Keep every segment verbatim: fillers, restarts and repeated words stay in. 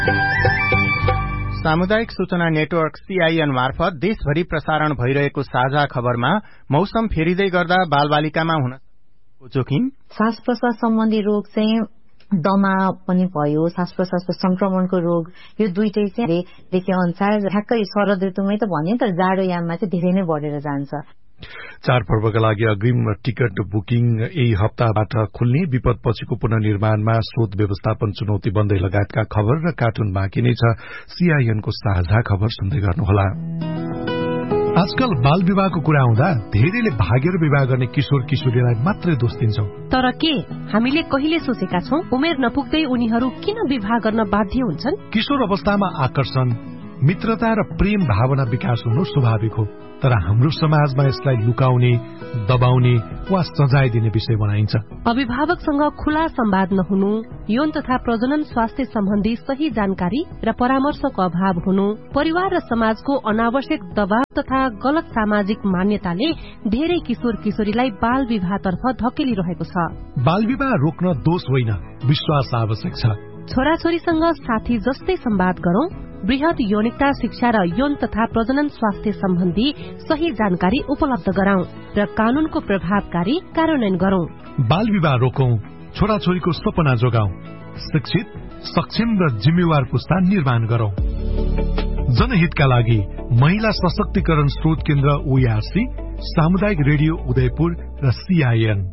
सामुदायिक सूचना network CIN मार्फत देशभरि प्रसारण भइरहेको साझा खबरमा मौसम फेरिँदै गर्दा बालबालिकामा हुन सक्ने जोखिम, श्वास प्रश्वास सम्बन्धी रोग चाहिँ दमा पनि भयो, श्वास प्रश्वासको संक्रमणको रोग, यो दुईटै चाहिँ देखे अनुसार ठ्याक्कै शरद ऋतुमै त भन्यो तर जाडो याममा चाहिँ धेरै नै बढेर जान्छ। चाडपर्वका लागि अग्रिम टिकट बुकिङ यही हप्ताबाट खुल्ने, विपद पछिको पुनर्निर्माणमा स्रोत व्यवस्थापन चुनौती बन्दै लगायतका खबर र कार्टुन बाँकी नै छ। सीआईएनको साझा खबर सुन्दै गर्नुहोला। आजकल बाल विवाहको कुरा आउँदा धेरैले भागेर विवाह गर्ने किशोर किशोरीलाई मात्रै दोष दिन्छौं। तर के हामीले कहिले सोचेका छौं उमेर नपुग्दै उनीहरू किन विवाह गर्न बाध्य हुन्छन्? किशोर अवस्थामा आकर्षण, मित्रता र प्रेम भावना विकास हुनु स्वाभाविक हो, तर हाम्रो समाजमा यसलाई लुकाउने, दबाउने वा सजाय दिने विषय बनाइन्छ। अभिभावकसँग खुला संवाद नहुनु, यौन तथा प्रजनन स्वास्थ्य सम्बन्धी सही जानकारी र परामर्शको अभाव हुनु, परिवार र समाजको अनावश्यक दबाव तथा गलत सामाजिक मान्यताले धेरै किशोर किशोरीलाई बाल विवाहतर्फ धकेलिरहेको छ। बाल विवाह रोक्न दोष होइन, विश्वास आवश्यक छ। छोराछोरीसँग साथी जस्तै संवाद गरौं, वृहत यौनिकता शिक्षा र यौन तथा प्रजनन स्वास्थ्य सम्बन्धी सही जानकारी उपलब्ध गराउँ र कानूनको प्रभावकारी कार्यान्वयन गरौं। बाल विवाह रोकौं, छोराछोरीको सपना जोगाउँ, शिक्षित, सक्षम र जिम्मेवार पुस्ता निर्माण गरौं। जनहितका लागि महिला सशक्तिकरण स्रोत केन्द्र ओआरसी, सामुदायिक रेडियो उदयपुर र सीआईएन।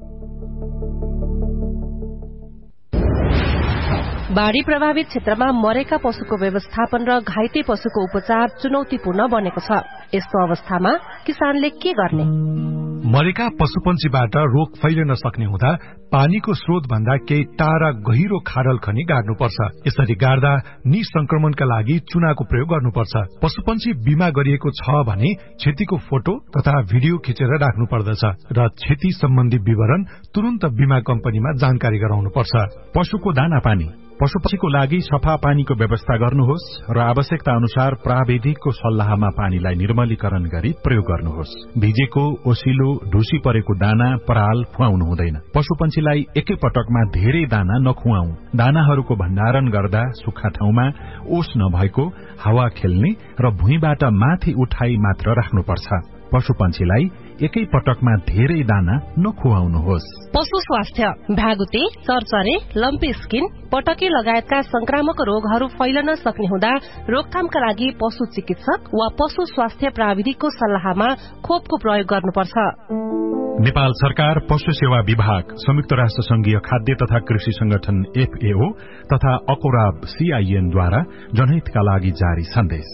बाढ़ी प्रभावित क्षेत्रमा मरेका पशुको व्यवस्थापन र घाइते पशुको उपचार चुनौतीपूर्ण बनेको छ। यस्तो अवस्थामा किसानले के गर्ने? मरेका पशुपन्छीबाट रोग फैलिन सक्ने हुँदा पानीको स्रोत भन्दा केही टाढा गहिरो खाडल खनी गाड्नुपर्छ। यसरी गाड्दा निसंक्रमणका लागि चुनाको प्रयोग गर्नुपर्छ। पशुपन्छी बीमा गरिएको छ भने क्षतिको फोटो तथा भिडियो खिचेर राख्नु पर्दछ र क्षति सम्बन्धी विवरण तुरन्त बीमा कम्पनीमा जानकारी गराउनुपर्छ। पशुको दाना पानी, पशुपक्षीको लागि सफा पानीको व्यवस्था गर्नुहोस् र आवश्यकता अनुसार प्राविधिकको सल्लाहमा पानीलाई निर्मलीकरण गरी प्रयोग गर्नुहोस्। भिजेको, ओसिलो, ढुसी परेको दाना, पराल खुवाउनु हुँदैन। पशुपन्छीलाई एकै पटकमा धेरै दाना नखुवाऊ। दानाहरूको भण्डारण गर्दा सुक्खा ठाउँमा, ओस नभएको, हावा खेल्ने र भुइँबाट माथि उठाई मात्र राख्नुपर्छ। पशुपन्छीलाई एकै पटकमा धेरै दाना नखुवाउनुहोस्। पशु स्वास्थ्य, भ्यागुते, चरचरे, लम्पी स्किन, पटके लगायतका संक्रामक रोगहरू फैलन सक्ने हुँदा रोकथामका लागि पशु चिकित्सक वा पशु स्वास्थ्य प्राविधिकको सल्लाहमा खोपको प्रयोग गर्नुपर्छ। नेपाल सरकार, पशु सेवा विभाग, संयुक्त राष्ट्र संघीय खाद्य तथा कृषि संगठन एफएओ तथा अकोराब सीआईएनद्वारा जनहितका लागि जारी सन्देश।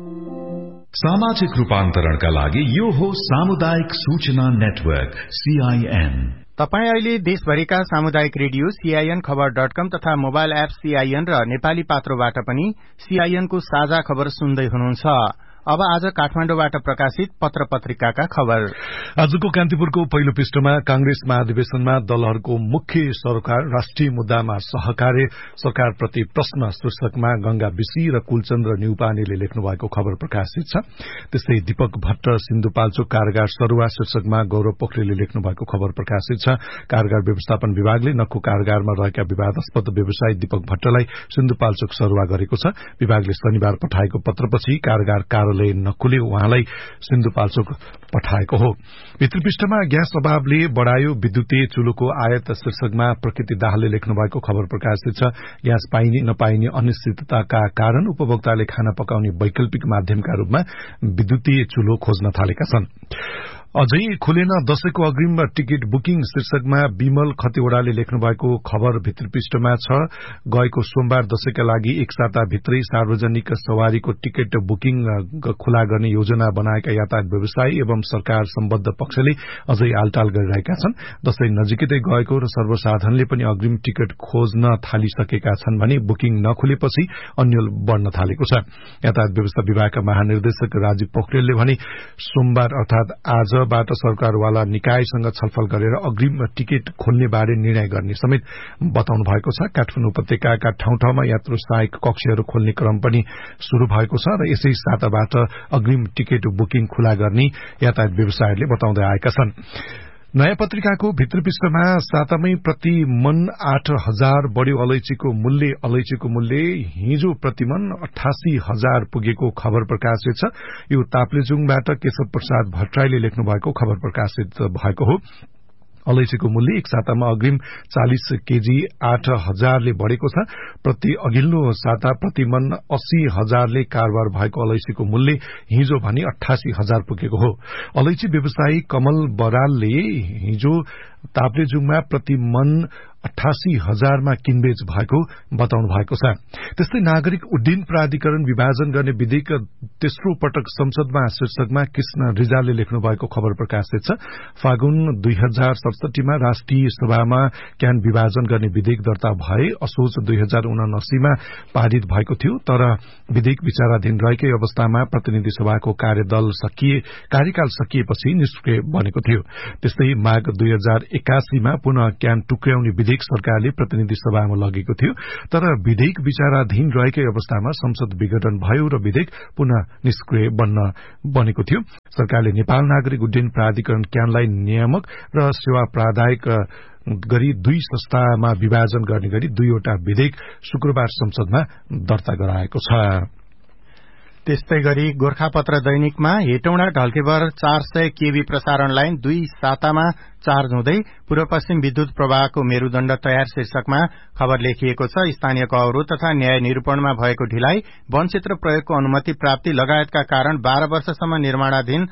सामाजिक रूपान्तरणका लागि यो हो सामुदायिक सूचना नेटवर्क सीआईएन। तपाई अहिले देशभरिका सामुदायिक रेडियो सीआईएन खबर डट कम तथा मोबाइल एप सीआईएन र नेपाली पात्रोबाट पनि सीआईएन को साझा खबर सुन्दै हुनुहुन्छ। अब आज काठमाडौँबाट प्रकाशित पत्र पत्रिकाका खबर। आजको कान्तिपुरको पहिलो पृष्ठमा कांग्रेस महाधिवेशनमा दलहरूको मुख्य सरकार राष्ट्रिय मुद्दामा सहकार्य सरकारप्रति प्रश्न शीर्षकमा गंगा विशी र कुलचन्द्र न्यौपानेले लेख्नु भएको खबर प्रकाशित छ। त्यस्तै दीपक भट्ट सिन्धुपाल्चोक कारागार सरुवा शीर्षकमा गौरव पोखरेलले लेख्नु भएको खबर प्रकाशित छ। कारागार व्यवस्थापन विभागले नक्कु कारागारमा रहेका विवादास्पद व्यवसायी दीपक भट्टलाई सिन्धुपाल्चोक सरुवा गरेको छ। विभागले शनिबार पठाएको पत्रपछि कारागार नक्कुले उहाँलाई सिन्धुपाल्चोक पठाएको हो। भित्रपृष्ठमा ग्यास अभावले बढ़ायो विद्युतीय चुलोको आयात शीर्षकमा प्रकृति दाहालले लेख्नु भएको खबर प्रकाशित छ। ग्यास पाइने नपाइने अनिश्चितताका कारण उपभोक्ताले खाना पकाउने वैकल्पिक माध्यमका रूपमा विद्युतीय चुलो खोज्न थालेका छन्। अझै खुलेन दशैंको अग्रिम टिकट बुकिङ शीर्षकमा विमल खतिवड़ाले लेख्नु भएको खबर भित्रपृष्ठमा छ। गएको सोमबार दशैंका लागि एक साता भित्रै सार्वजनिक सवारीको टिकट बुकिङ खुला गर्ने योजना बनाएका यातायात व्यवसायी एवं सरकार सम्बद्ध पक्षले अझै आलटाल गरिरहेका छन्। दशैं नजिकै गएको र सर्वसाधारणले पनि अग्रिम टिकट खोज्न थालिसकेका छन् भने बुकिङ नखुलेपछि अन्यल बढ़न थालेको छ। यातायात व्यवस्था विभागका महानिर्देशक राजीव पोखरेलले भने सोमबार अर्थात आज बाट सरकारवाला निकायसँग छलफल गरेर अग्रिम टिकट खोल्ने बारे निर्णय गर्ने समेत बताउनु भएको छ। काठमाडौँ उपत्यकाका ठाउँ ठाउँमा यात्रु सहायक कक्षहरू खोल्ने क्रम पनि शुरू भएको छ र यसै साताबाट अग्रिम टिकट बुकिङ खुला गर्ने यातायात व्यवसायीहरूले बताउँदै आएका छन्। नयाँ पत्रिकाको भित्री पृष्ठमा सातामै प्रति मन आठ हजार बढ़्यो अलैचीको मूल्य अलैचीको मूल्य हिजो प्रतिमन अठासी हजार पुगेको खबर प्रकाशित छ। यो ताप्लेजुङबाट केशव प्रसाद भट्टराईले लेख्नु भएको खबर प्रकाशित भएको हो। अलैचीको मूल्य एक सातामा अग्रिम चालिस केजी आठ हजारले बढ़ेको छ। प्रति अघिल्लो साता प्रतिमन अस्सी हजारले कारोबार भएको अलैचीको मूल्य हिजो भने अठासी हजार पुगेको हो। अलैची व्यवसायी कमल बरालले हिजो ताप्लेजुङमा प्रति मन अठासी हजारमा किनबेच भएको बताउनु भएको छ। त्यस्तै नागरिक उड्डयन प्राधिकरण विभाजन गर्ने विधेयक तेस्रो पटक संसदमा शीर्षकमा कृष्ण रिजालले लेख्नु भएको खबर प्रकाशित छ। फागुन दुई हजार सडसठीमा राष्ट्रिय सभामा क्यान विभाजन गर्ने विधेयक दर्ता भए असोज दुई हजार उनासीमा पारित भएको थियो। तर विधेयक विचाराधीन रहेकै अवस्थामा प्रतिनिधि सभाको कार्यदल सकिए कार्यकाल सकिएपछि निष्क्रिय बनेको थियो। त्यस्तै माघ दुई हजार एकासीमा पुनः क्यान टुक्र्याउने विधेयक सरकारले प्रतिनिधि सभामा लगेको थियो। तर विधेयक विचाराधीन रहेकै अवस्थामा संसद विघटन भयो र विधेयक पुनः निष्क्रिय बन्न बनेको थियो। सरकारले नेपाल नागरिक उड्डयन प्राधिकरण क्यानलाई नियामक र सेवा प्रदायक गरी दुई संस्थामा विभाजन गर्ने गरी दुईवटा विधेयक शुक्रबार संसदमा दर्ता गराएको छ। त्यस्तै गरी गोर्खापत्र दैनिकमा हेटौँडा ढल्केबर चार सय केवी प्रसारण लाइन दुई सातामा चार्ज हुँदै पूर्व पश्चिम विद्युत प्रवाहको मेरूदण्ड तयार शीर्षकमा खबर लेखिएको छ। स्थानीयको अवरोध तथा न्याय निरूपणमा भएको ढिलाइ, वन क्षेत्र प्रयोगको अनुमति प्राप्ति लगायतका कारण बाह्र वर्षसम्म निर्माणाधीन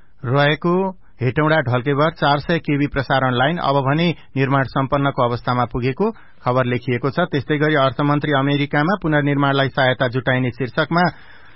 रहेको हेटौँडा ढल्केबर चार सय केवी प्रसारण लाइन अब भने निर्माण सम्पन्नको अवस्थामा पुगेको खबर लेखिएको छ। त्यस्तै गरी अर्थमन्त्री अमेरिकामा पुनर्निर्माणलाई सहायता जुटाइने शीर्षकमा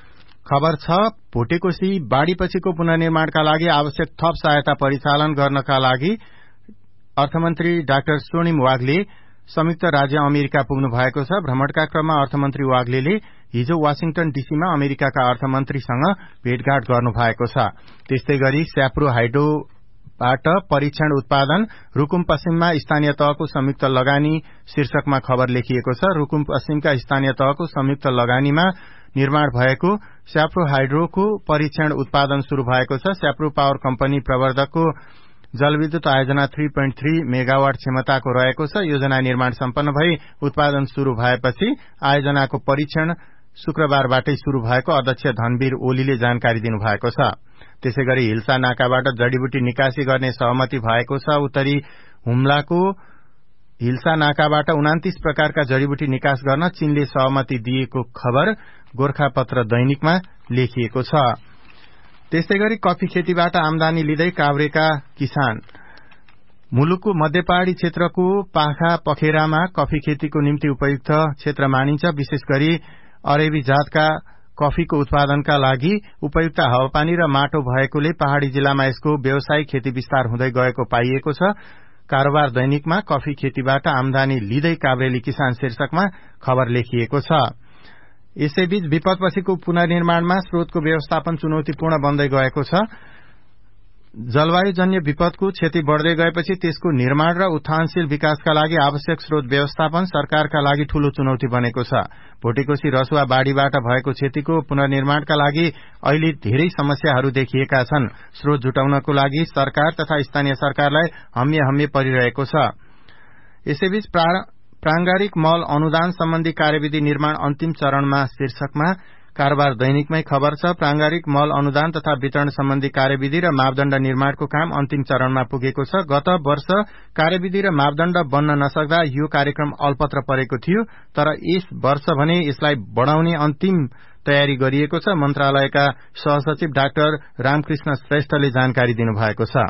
खबर छ। भोटेकोशी बाढ़ीपछिको पुनर्निर्माणका लागि आवश्यक थप सहायता परिचालन गर्नका लागि अर्थमन्त्री डाक्टर स्वर्णिम वाग्ले संयुक्त राज्य अमेरिका पुग्नु भएको छ। भ्रमणका क्रममा अर्थमन्त्री वाग्लेले हिजो वाशिंगटन डीसीमा अमेरिकाका अर्थमन्त्रीसँग भेटघाट गर्नु भएको छ। त्यस्तै गरी स्याप्रो हाइड्रोबाट परीक्षण उत्पादन, रुकुम पश्चिममा स्थानीय तहको संयुक्त लगानी शीर्षकमा खबर लेखिएको छ। रुकुम पश्चिमका स्थानीय तहको संयुक्त लगानीमा निर्माण भएको स्याप्रो हाइड्रोको परीक्षण उत्पादन शुरू भएको छ। स्याप्रो पावर कम्पनी प्रवर्धकको जलविद्युत आयोजना तीन दशमलव तीन मेगावाट क्षमताको रहेको छ। योजना निर्माण सम्पन्न भई उत्पादन शुरू भएपछि आयोजनाको परीक्षण शुक्रबारबाटै शुरू भएको अध्यक्ष धनवीर ओलीले जानकारी दिनुभएको छ। त्यसैगरी हिल्सा नाकाबाट जडीबुटी निकासी गर्ने सहमति भएको छ। उत्तरी हुम्लाको हिल्सा नाकाबाट उनातीस प्रकारका जडीबुटी निकास गर्न चीनले सहमति दिएको खबर गोर्खापत्र दैनिकमा लेखिएको छ। त्यस्तै गरी कफी खेतीबाट आमदानी लिँदै काभ्रेका किसान मुलुकको मध्यपहाड़ी क्षेत्रको पाखा पखेरामा कफी खेतीको निम्ति उपयुक्त क्षेत्र मानिन्छ। विशेष गरी अरेबी जातका कफीको उत्पादनका लागि उपयुक्त हावापानी र माटो भएकोले पहाड़ी जिल्लामा यसको व्यावसायिक खेती विस्तार हुँदै गएको पाइएको छ। कारोबार दैनिकमा कफी खेतीबाट आमदानी लिँदै काभ्रेली किसान शीर्षकमा खबर लेखिएको छ। यसैबीच विपदपछिको पुनर्निर्माणमा स्रोतको व्यवस्थापन चुनौतीपूर्ण बन्दै गएको छ। जलवायुजन्य विपदको क्षति बढ़दै गएपछि त्यसको निर्माण र उत्थानशील विकासका लागि आवश्यक स्रोत व्यवस्थापन सरकारका लागि ठूलो चुनौती बनेको छ। भोटेकोशी रसुवा बाढ़ीबाट भएको क्षतिको पुनर्निर्माणका लागि अहिले धेरै समस्याहरू देखिएका छन्। स्रोत जुटाउनको लागि सरकार तथा स्थानीय सरकारलाई हम्मे हम्मे परिरहेको छ। यसैबीच प्रांगारिक मल अनुदान सम्बन्धी कार्यविधि निर्माण अन्तिम चरणमा शीर्षकमा कारोबार दैनिकमै खबर छ। प्रांगारिक मल अनुदान तथा वितरण सम्बन्धी कार्यविधि र मापदण्ड निर्माणको काम अन्तिम चरणमा पुगेको छ। गत वर्ष कार्यविधि र मापदण्ड बन्न नसक्दा यो कार्यक्रम अल्पत्र परेको थियो। तर यस वर्ष भने यसलाई बढ़ाउने अन्तिम तयारी गरिएको छ। मन्त्रालयका सहसचिव डाक्टर रामकृष्ण श्रेष्ठले जानकारी दिनुभएको छ।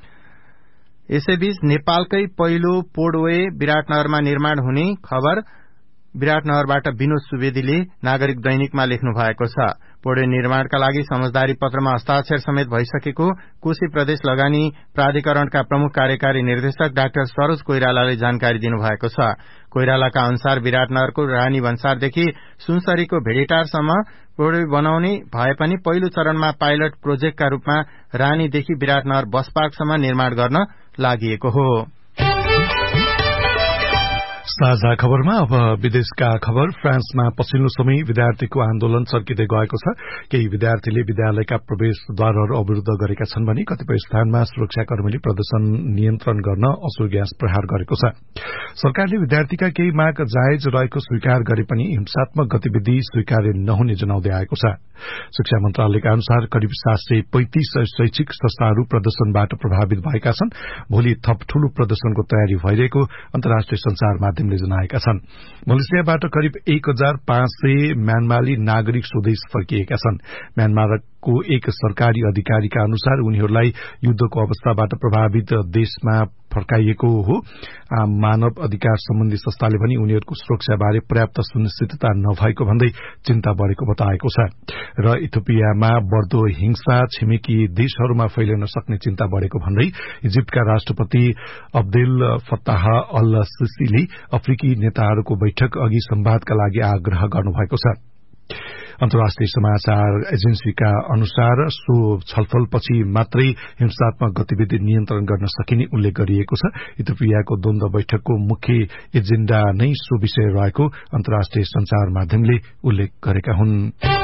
यसैबीच नेपालकै पहिलो पोर्टवे विराटनगरमा निर्माण हुने खबर विराटनगरबाट विनोद सुवेदीले नागरिक दैनिकमा लेख्नु भएको छ। पोर्टवे निर्माणका लागि समझदारी पत्रमा हस्ताक्षर समेत भइसकेको कोशी प्रदेश लगानी प्राधिकरणका प्रमुख कार्यकारी निर्देशक डाक्टर सरोज कोइरालाले जानकारी दिनुभएको छ। कोइरालाका अनुसार विराटनगरको रानी भन्सारदेखि सुनसरीको भेडेटारसम्म पोर्टवे बनाउने भए पनि पहिलो चरणमा पाइलट प्रोजेक्टका रूपमा रानीदेखि विराटनगर बस पार्कसम्म निर्माण गर्न लागि हो। साझा खबरमा अब विदेशका खबर। फ्रान्समा पछिल्लो समय विद्यार्थीको आन्दोलन चर्किँदै गएको छ। केही विद्यार्थीले विद्यालयका प्रवेशद्वारहरू अवरुद्ध गरेका छन् भने कतिपय स्थानमा सुरक्षाकर्मीले प्रदर्शन नियन्त्रण गर्न असुर ग्यास प्रहार गरेको छ। सरकारले विद्यार्थीका केही माग जायज रहेको स्वीकार गरे पनि हिंसात्मक गतिविधि स्वीकार्य नहुने जनाउँदै आएको छ। शिक्षा मन्त्रालयका अनुसार करिब सात सय पैंतिस शैक्षिक संस्थाहरू प्रदर्शनबाट प्रभावित भएका छन्। भोलि थप ठूलो प्रदर्शनको तयारी भइरहेको अन्तर्राष्ट्रिय संचार माध्यमले जनाएका छन्। मलेसियाबाट करिब एक हजार पाँच सय म्यानमारी नागरिक स्वदेश फर्किएका छन्। म्यानमारको एक सरकारी अधिकारीका अनुसार उनीहरूलाई युद्धको अवस्थाबाट प्रभावित देशमा फर्काइएको हो। मानव अधिकार सम्बन्धी संस्थाले पनि उनीहरूको सुरक्षाबारे पर्याप्त सुनिश्चितता नभएको भन्दै चिन्ता बढ़ेको बताएको छ। र इथियोपियामा बढ़दो हिंसा छिमेकी देशहरूमा फैलिन सक्ने चिन्ता बढ़ेको भन्दै इजिप्टका राष्ट्रपति अब्देल फत्ताह अल सिसीले अफ्रिकी नेताहरूको बैठक अघि संवादका लागि आग्रह गर्नुभएको छ। अन्तर्राष्ट्रिय समाचार एजेन्सीका अनुसार सो छलफलपछि मात्रै हिंसात्मक गतिविधि नियन्त्रण गर्न सकिने उल्लेख गरिएको छ। इथियोपियाको द्वन्द्व बैठकको मुख्य एजेण्डा नै सो विषय रहेको अन्तर्राष्ट्रिय संचार माध्यमले उल्लेख गरेका हुन्।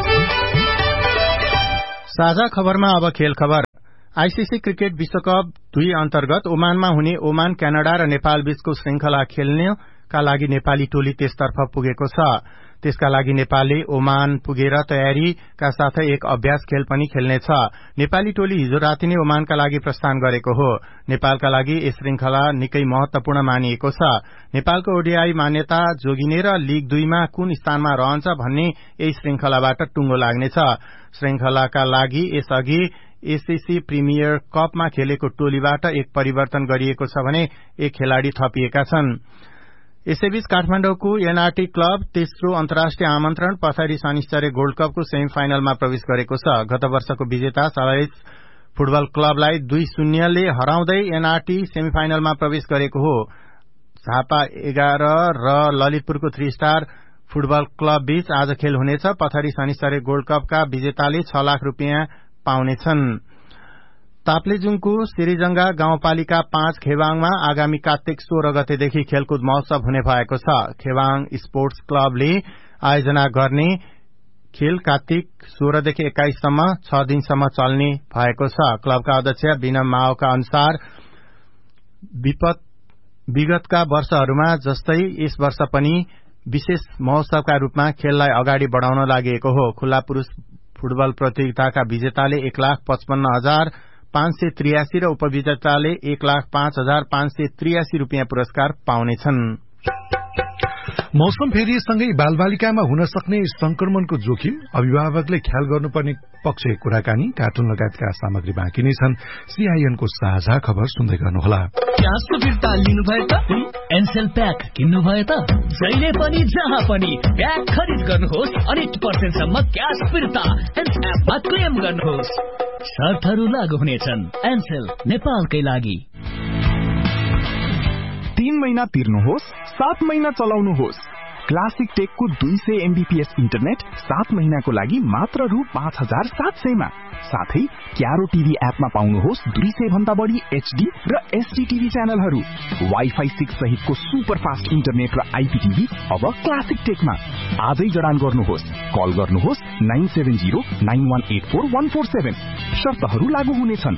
साझा खबरमा अब खेल खबर। आईसीसी क्रिकेट विश्वकप दुई अन्तर्गत ओमानमा हुने ओमान क्यानाडा र नेपाल बीचको श्रृंखला खेल्नका लागि नेपाली टोली त्यसतर्फ पुगेको छ। त्यसका लागि नेपालले ओमान पुगेर तयारीका साथै एक अभ्यास खेल पनि खेल्नेछ। नेपाली टोली हिजो राति नै ओमानका लागि प्रस्थान गरेको हो। नेपालका लागि यस श्रृंखला निकै महत्वपूर्ण मानिएको छ। नेपालको ओडीआई मान्यता जोगिने र लीग दुईमा कुन स्थानमा रहन्छ भन्ने यही श्रृंखलाबाट टुंगो लाग्नेछ। श्रृंखलाका लागि यसअघि एससीसी प्रिमियर कपमा खेलेको टोलीबाट एक परिवर्तन गरिएको छ भने एक खेलाड़ी थपिएका छन्। यसैबीच काठमाडौँको एनआरटी क्लब तेस्रो अन्तर्राष्ट्रिय आमन्त्रण पछाडि शनिश्चर्य गोल्ड कपको सेमी फाइनलमा प्रवेश गरेको छ। गत वर्षको विजेता सलाइस फुटबल क्लबलाई दुई शून्यले हराउँदै एनआरटी सेमी फाइनलमा प्रवेश गरेको हो। झापा एघार र ललितपुरको थ्री स्टार फुटबल क्लब बीच आज खेल हुनेछ। पछाडि शनिश्चर्य गोल्ड कपका विजेताले छ लाख रूपियाँ पाउनेछन्। ताप्लेजुङको सिरिजंगा गाउँपालिका पाँच खेवाङमा आगामी कार्तिक सोह्र गतेदेखि खेलकुद महोत्सव हुने भएको छ। खेवाङ स्पोर्ट्स क्लबले आयोजना गर्ने खेल कार्तिक सोह्रदेखि एक्काइससम्म छ दिनसम्म चल्ने भएको छ। क्लबका अध्यक्ष विनम माओका अनुसार विगतका वर्षहरूमा जस्तै यस वर्ष पनि विशेष महोत्सवका रूपमा खेललाई अगाडि बढ़ाउन लागि हो। खुल्ला पुरूष फुटबल प्रतियोगिताका विजेताले एक लाख पचपन्न हजार पाँच सय त्रियासी र उपविजेताले एक लाख पाँच हजार पाँच सय त्रियासी रूपियाँ पुरस्कार पाउनेछन्। मौसम फेरिसँगै बालबालिकामा हुन सक्ने संक्रमणको जोखिम, अभिभावकले ख्याल गर्नुपर्ने पक्ष कुराकानी, कार्टुन लगायतका सामग्री बाँकी नै छन्। सीआईएनको साझा खबर सुन्दै गर्नुहोला। क्यासको फिर्ता लिनु भयो त एनसेल प्याक किन्नु भयो त जहिले पनि जहाँ पनि प्याक खरिद गर्नुहोस् अनि आठ प्रतिशत सम्म क्यास फिर्ता एपमा क्लेम गर्नुहोस्। शर्तहरू लागू हुनेछन्। एनसेल नेपालकै लागि। तीन महिना तिर्नुहोस्, सात महिना चलाउनुहोस्। क्लासिक टेकको दुई सय एमबीपीएस इन्टरनेट सात महिनाको लागि मात्र रु पाँच हजार सात सयमा। साथै क्यारो टिभी एपमा पाउनुहोस् दुई सय भन्दा बढी एचडी र एसडी टिभी च्यानलहरू। वाइफाई सिक्स सहितको सुपर फास्ट इन्टरनेट र आइपीटिभी अब क्लासिक टेकमा। आजै जडान गर्नुहोस्। कल गर्नुहोस् nine seven zero nine one eight four one four seven. शर्तहरू लागू हुनेछन्।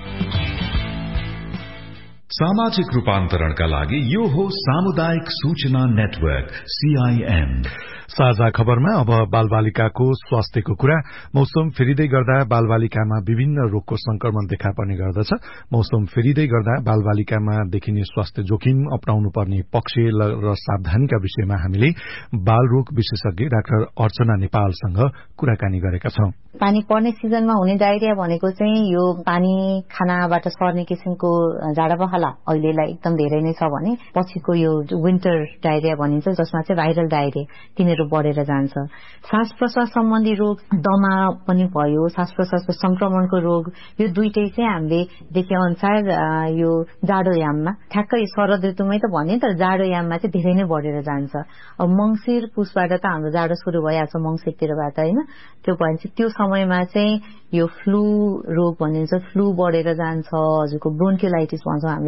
सामाजिक रूपान्तरणका लागि यो हो सामुदायिक सूचना नेटवर्क सीआईएन। साझा खबरमा अब बालबालिकाको स्वास्थ्यको कुरा। मौसम फेरिँदै गर्दा बालबालिकामा विभिन्न रोगको संक्रमण देखा पर्ने गर्दछ। मौसम फेरिँदै गर्दा बालबालिकामा देखिने स्वास्थ्य जोखिम, अपनाउनु पर्ने पक्ष र सावधानीका विषयमा हामीले बालरोग विशेषज्ञ डाक्टर अर्चना नेपालसँग कुराकानी गरेका छौं। पानी पर्ने सिजनमा हुने डायरिया भनेको चाहिँ यो पानी खानाबाट सर्ने किसिमको जाडा बहला अहिलेलाई एकदम धेरै नै छ भने पछिको यो विन्टर डायरिया भनिन्छ जसमा चाहिँ भाइरल डायरिया तिनीहरू बढेर जान्छ। श्वास प्रश्वास सम्बन्धी रोग, दमा पनि भयो, श्वास प्रश्वासको संक्रमणको रोग, यो दुईटै चाहिँ हामीले देखे अनुसार यो जाडोयाममा ठ्याक्कै शरद ऋतुमै त भने तर जाडोयाममा चाहिँ धेरै नै बढेर जान्छ। अब मंसिर पुसबाट त हाम्रो जाडो सुरु भइहाल्छ मंसिरतिरबाट होइन। त्यो भन्छ त्यो समयमा चाहिँ यो फ्लू रोग भनिन्छ, फ्लू बढेर जान्छ। हजुरको ब्रोन्कियोलाइटिस भन्छौँ हामीले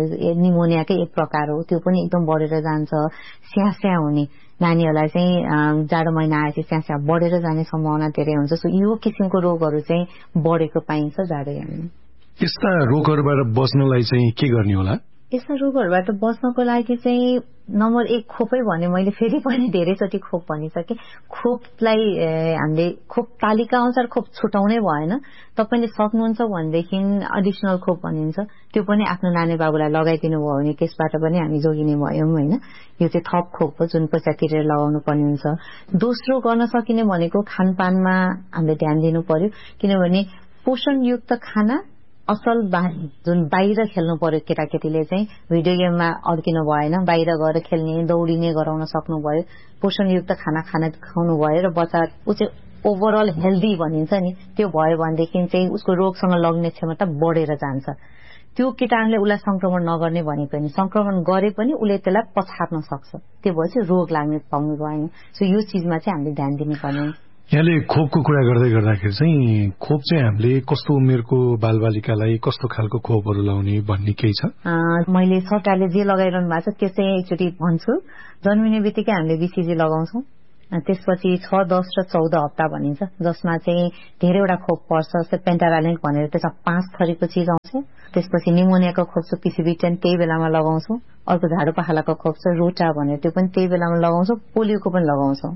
निमोनियाकै एक प्रकार हो, त्यो पनि एकदम बढेर जान्छ। स्यास्या हुने नानीहरूलाई चाहिँ जाडो महिना आएपछि स्यास्या बढेर जाने सम्भावना धेरै हुन्छ। सो यो किसिमको रोगहरू चाहिँ बढेको पाइन्छ जाडोयाममा। यस्ता रोगहरूबाट बच्नलाई चाहिँ के गर्ने होला? यस्ता रोगहरूबाट बच्नको लागि चाहिँ नम्बर एक खोपै भने मैले फेरि पनि धेरैचोटि खोप भनिसकेँ। खोपलाई हामीले खोप तालिका अनुसार खोप छुटाउनै भएन। तपाईँले सक्नुहुन्छ भनेदेखि एडिसनल खोप भनिन्छ, त्यो पनि आफ्नो नानी बाबुलाई लगाइदिनु भयो भने त्यसबाट पनि हामी जोगिने भयौँ होइन। यो चाहिँ थप खोप हो जुन पैसा तिरेर लगाउनु पर्ने हुन्छ। दोस्रो गर्न सकिने भनेको खानपानमा हामीले ध्यान दिनु पर्यो, किनभने पोषणयुक्त खाना असल बानी जुन बाहिर खेल्नु पर्यो। केटाकेटीले चाहिँ भिडियो गेममा अड्किनु भएन, बाहिर गएर खेल्ने दौडिने गराउन सक्नु भयो, पोषणयुक्त खाना खाना खुवाउनु भयो र बच्चा ऊ चाहिँ ओभरअल हेल्दी भनिन्छ नि, त्यो भयो भनेदेखि चाहिँ उसको रोगसँग लग्ने क्षमता बढेर जान्छ। त्यो कीटाणुले उसलाई संक्रमण नगर्ने भनेको होइन, संक्रमण गरे पनि उसले त्यसलाई पछार्न सक्छ, त्यो भएपछि रोग लाग्ने पाउनु भएन। सो यो चिजमा चाहिँ हामीले ध्यान दिनुपर्ने। यहाँले खोपको कुरा गर्दै गर्दाखेरि चाहिँ खोप चाहिँ हामीले कस्तो उमेरको बालबालिकालाई कस्तो खालको खोपहरू लगाउने भन्ने केही छ? मैले सरकारले जे लगाइरहनु भएको छ त्यो चाहिँ एकचोटि भन्छु। जन्मिने बित्तिकै हामीले बीसीजी लगाउँछौँ, त्यसपछि छ दस र चौध हप्ता भनिन्छ, जसमा चाहिँ धेरैवटा खोप पर्छ। जस्तै पेन्टाभालेन्ट भनेर त्यसमा पाँच थरीको चिज आउँछ। त्यसपछि निमोनियाको खोप छ पिसिबी टेन, त्यही बेलामा लगाउँछौँ। अर्को झाडो पखालाको खोप छ रोटा भनेर, त्यो पनि त्यही बेलामा लगाउँछौँ। पोलियोको पनि लगाउँछौँ।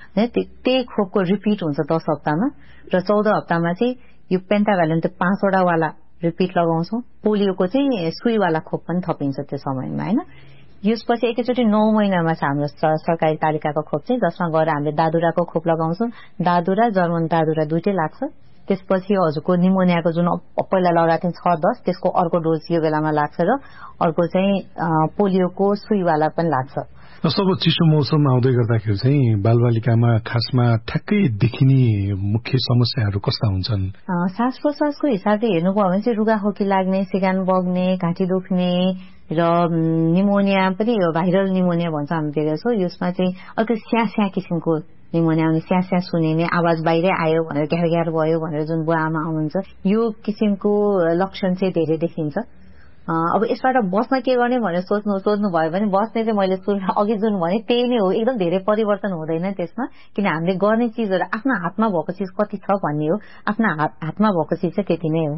त्यही खोपको रिपिट हुन्छ दस हप्तामा र चौध हप्तामा चाहिँ यो पेन्टाभालेन्ट त्यो पाँचवटा वाला रिपिट लगाउँछौँ। पोलियोको चाहिँ सुईवाला खोप पनि थपिन्छ त्यो समयमा होइन। यसपछि एकैचोटि नौ महिनामा छ हाम्रो सरकारी तालिकाको खोप चाहिँ, जसमा गएर हामीले दादुराको खोप लगाउँछौँ। दादुरा जर्मन दादुरा दुइटै लाग्छ। त्यसपछि हजुरको निमोनियाको जुन पहिला लगाएको थियो छ दस, त्यसको अर्को डोज यो बेलामा लाग्छ र अर्को चाहिँ पोलियोको सुईवाला पनि लाग्छ। जस्तो अब चिसो मौसम आउँदै गर्दाखेरि चाहिँ बालबालिकामा खासमा ठ्याक्कै देखिने मुख्य समस्याहरू कस्ता हुन्छन्? श्वास प्रश्वासको हिसाबले हेर्नुभयो भने चाहिँ रुगाखोकी लाग्ने, सिगान बग्ने, घाँटी दुख्ने र निमोनिया पनि यो भाइरल निमोनिया भन्छ हामीले सो यसमा चाहिँ अलिकति स्यास्या किसिमको निमोनिया आउने, स्यास्या सुनिने, आवाज बाहिरै आयो भनेर ग्यार ग्यार भयो भनेर जुन बुवा आमा आउनुहुन्छ, यो किसिमको लक्षण चाहिँ धेरै देखिन्छ। अब यसबाट बस्न के गर्ने भनेर सोच्नु सोध्नु भयो भने बस्ने चाहिँ मैले सुरु अघि जुन भने त्यही नै हो। एकदम धेरै परिवर्तन हुँदैन त्यसमा, किन हामीले गर्ने चिजहरू आफ्नो हातमा भएको चिज कति छ भन्ने हो। आफ्नो हातमा भएको चिज चाहिँ त्यति नै हो।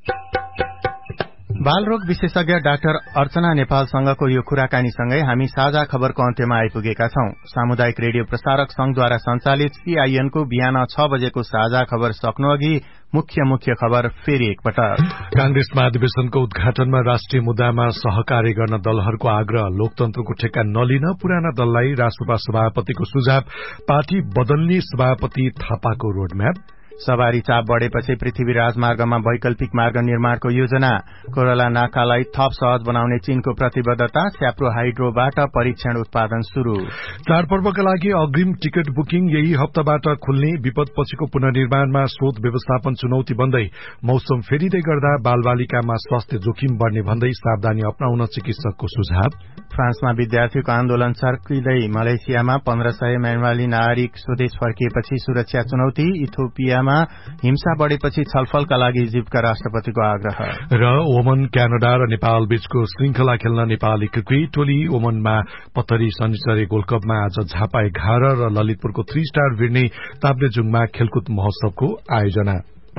बालरोग विशेषज्ञ डाक्टर अर्चना नेपालसँगको यो कुराकानीसँगै हामी साझा खबरको अन्त्यमा आइपुगेका छौं। सामुदायिक रेडियो प्रसारक संघद्वारा सञ्चालित सीआईएनको बिहान छ बजेको साझा खबर सक्नु अघि मुख्य मुख्य खबर फेरि एकपटक। कांग्रेस महाधिवेशनको उद्घाटनमा राष्ट्रिय मुद्दामा सहकार्य गर्न दलहरूको आग्रह, लोकतन्त्रको ठेक्का नलिन पुराना दललाई राष्ट्रसभा सभापतिको सुझाव, पार्टी बदल्ने सभापति थापाको रोडम्याप। सवारी चाप बढ़ेपछि पृथ्वी राजमार्गमा वैकल्पिक मार्ग निर्माणको योजना, कोरोला नाकालाई थप सहज बनाउने चीनको प्रतिबद्धता, स्याप्रो हाइड्रोबाट परीक्षण उत्पादन शुरू। चाडपर्वका लागि अग्रिम टिकट बुकिङ यही हप्ताबाट खुल्ने, विपदपछिको पुनर्निर्माणमा स्रोत व्यवस्थापन चुनौती बन्दै, मौसम फेरिँदै गर्दा बालबालिकामा स्वास्थ्य जोखिम बढ़ने भन्दै सावधानी अपनाउन चिकित्सकको सुझाव। फ्रान्समा विद्यार्थीको आन्दोलन सर्किँदै मलेसियामा पन्ध्र सय म्यानमाली नागरिक स्वदेश फर्किएपछि सुरक्षा चुनौती, इथियोपियामा हिंसा बढ़ेपछि छलफलका लागि इजिप्टका राष्ट्रपतिको आग्रह। र ओमन, क्यानाडा र नेपाल बीचको श्रृंखला खेल्न नेपाली क्रिकेट टोली ओमनमा पत्थरी शनिचरी गोल्डकपमा आज झापा एघार र ललितपुरको थ्री स्टार भिड्ने ताप्लेजुङमा खेलकुद महोत्सवको आयोजना।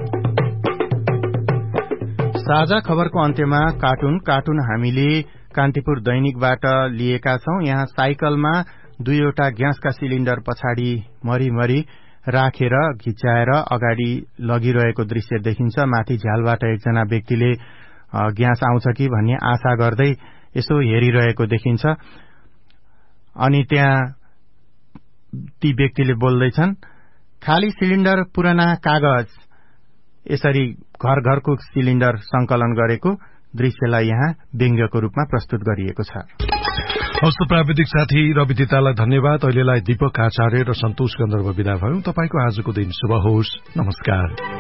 साझा खबरको अन्त्यमा कार्टुन कार्टुन हामीले कान्तिपुर दैनिकबाट लिएका छौं। यहाँ साइकलमा दुईवटा ग्यासका सिलिण्डर पछाडि मरिमरि राखेर घिच्याएर अगाडि लगिरहेको दृश्य देखिन्छ। माथि झ्यालबाट एकजना व्यक्तिले ग्यास आउँछ कि भन्ने आशा गर्दै यसो हेरिरहेको देखिन्छ। अनि त्यहाँ ती व्यक्तिले बोल्दैछन्, खाली सिलिण्डर, पुराना कागज। यसरी घर घरको सिलिण्डर संकलन गरेको दृश्यलाई यहाँ व्यङ्ग्यको रूपमा प्रस्तुत गरिएको छ। हस्त प्राविधिक साथी रवि दितालाई धन्यवाद। अहिलेलाई दीपक आचार्य र सन्तोष गन्धर्व विदा भयौं। तपाईको आजको दिन शुभ होस्। नमस्कार।